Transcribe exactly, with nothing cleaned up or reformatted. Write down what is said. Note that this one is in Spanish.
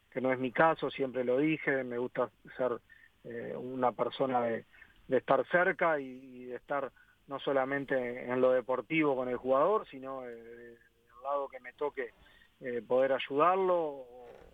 que no es mi caso, siempre lo dije, me gusta ser eh, una persona de, de estar cerca y, y de estar no solamente en lo deportivo con el jugador, sino eh, del lado que me toque eh, poder ayudarlo